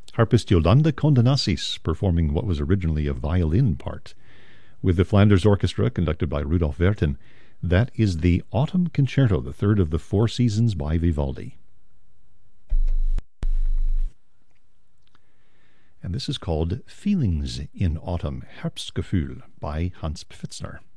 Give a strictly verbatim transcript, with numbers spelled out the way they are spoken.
Harpist Yolanda Condenassis performing what was originally a violin part. With the Flanders Orchestra, conducted by Rudolf Werten, that is the Autumn Concerto, the third of the four seasons by Vivaldi. And this is called Feelings in Autumn, Herbstgefühl by Hans Pfitzner.